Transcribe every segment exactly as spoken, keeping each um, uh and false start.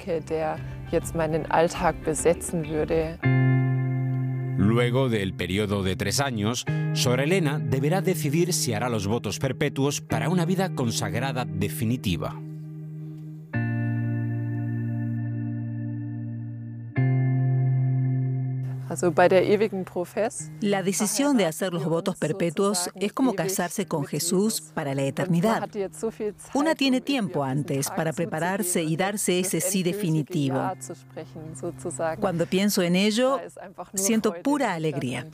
denke, der jetzt meinen Alltag besetzen würde. Luego del periodo de tres años, Sor Elena deberá decidir si hará los votos perpetuos para una vida consagrada definitiva. La decisión de hacer los votos perpetuos es como casarse con Jesús para la eternidad. Una tiene tiempo antes para prepararse y darse ese sí definitivo. Cuando pienso en ello, siento pura alegría.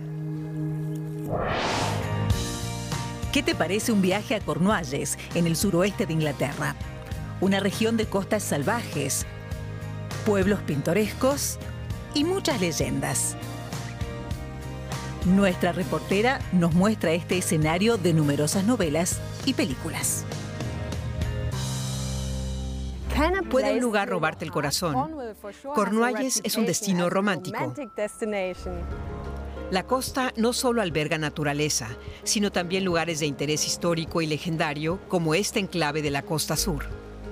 ¿Qué te parece un viaje a Cornualles, en el suroeste de Inglaterra? Una región de costas salvajes, pueblos pintorescos y muchas leyendas. Nuestra reportera nos muestra este escenario de numerosas novelas y películas. ¿Puede un lugar robarte el corazón? Cornualles es un destino romántico. La costa no solo alberga naturaleza, sino también lugares de interés histórico y legendario, como este enclave de la costa sur.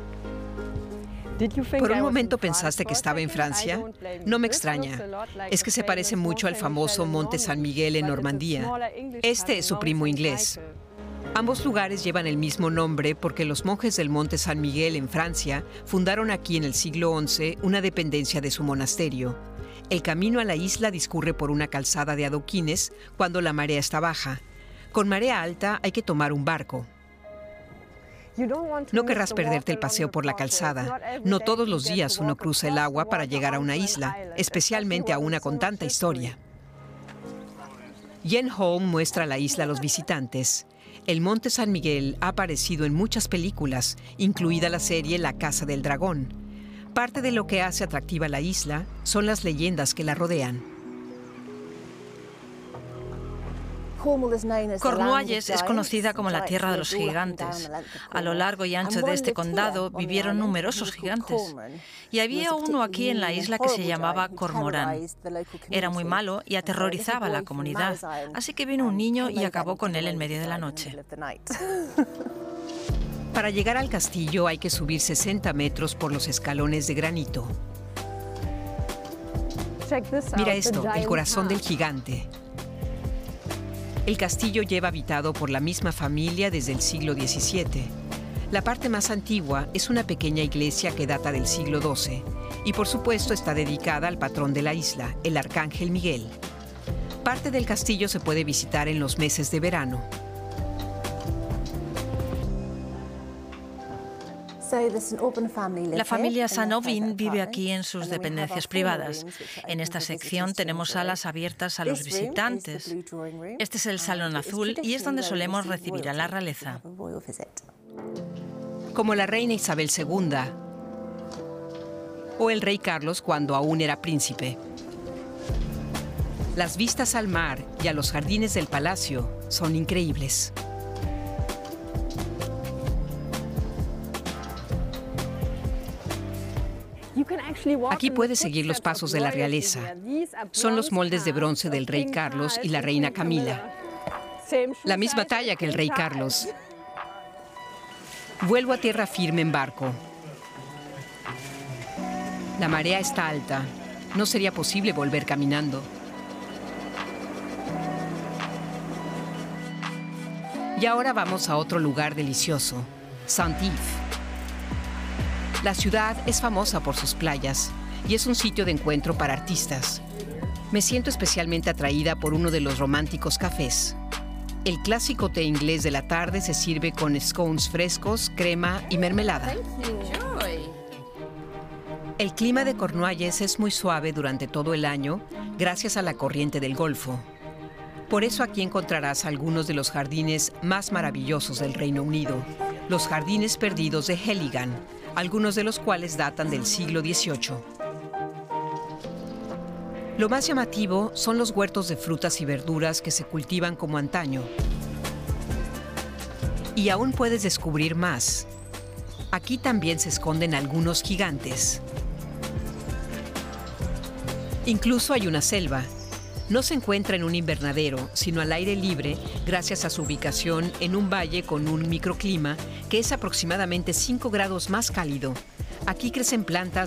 ¿Por un momento pensaste que estaba en Francia? No me extraña. Es que se parece mucho al famoso Monte San Miguel en Normandía. Este es su primo inglés. Ambos lugares llevan el mismo nombre porque los monjes del Monte San Miguel en Francia fundaron aquí en el siglo once una dependencia de su monasterio. El camino a la isla discurre por una calzada de adoquines cuando la marea está baja. Con marea alta hay que tomar un barco. No querrás perderte el paseo por la calzada. No todos los días uno cruza el agua para llegar a una isla, especialmente a una con tanta historia. Jen Holm muestra la isla a los visitantes. El Monte San Miguel ha aparecido en muchas películas, incluida la serie La Casa del Dragón. Parte de lo que hace atractiva la isla son las leyendas que la rodean. Cornualles es conocida como la tierra de los gigantes. A lo largo y ancho de este condado vivieron numerosos gigantes. Y había uno aquí en la isla que se llamaba Cormorán. Era muy malo y aterrorizaba a la comunidad, así que vino un niño y acabó con él en medio de la noche. Para llegar al castillo hay que subir sesenta metros por los escalones de granito. Mira esto, el corazón del gigante. El castillo lleva habitado por la misma familia desde el siglo diecisiete. La parte más antigua es una pequeña iglesia que data del siglo doce y por supuesto está dedicada al patrón de la isla, el Arcángel Miguel. Parte del castillo se puede visitar en los meses de verano. La familia Sanovin vive aquí en sus dependencias privadas. En esta sección tenemos salas abiertas a los visitantes. Este es el Salón Azul y es donde solemos recibir a la realeza. Como la reina Isabel segunda o el rey Carlos cuando aún era príncipe. Las vistas al mar y a los jardines del palacio son increíbles. Aquí puedes seguir los pasos de la realeza. Son los moldes de bronce del rey Carlos y la reina Camila. La misma talla que el rey Carlos. Vuelvo a tierra firme en barco. La marea está alta. No sería posible volver caminando. Y ahora vamos a otro lugar delicioso, Saint-Yves. La ciudad es famosa por sus playas y es un sitio de encuentro para artistas. Me siento especialmente atraída por uno de los románticos cafés. El clásico té inglés de la tarde se sirve con scones frescos, crema y mermelada. El clima de Cornualles es muy suave durante todo el año gracias a la corriente del Golfo. Por eso aquí encontrarás algunos de los jardines más maravillosos del Reino Unido, los jardines perdidos de Heligan, algunos de los cuales datan del siglo dieciocho. Lo más llamativo son los huertos de frutas y verduras que se cultivan como antaño. Y aún puedes descubrir más. Aquí también se esconden algunos gigantes. Incluso hay una selva. No se encuentra en un invernadero, sino al aire libre, gracias a su ubicación en un valle con un microclima que es aproximadamente cinco grados más cálido. Aquí crecen plantas